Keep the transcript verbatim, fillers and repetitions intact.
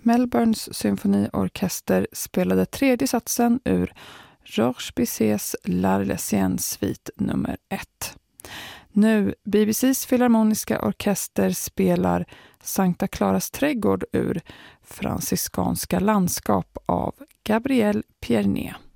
Melbournes symfoniorkester spelade tredje satsen ur Georges Bizets L'Arlésienne svit nummer ett. Nu B B C:s filharmoniska orkester spelar Sankta Claras trädgård ur Franciskanska landskap av Gabriel Pierné.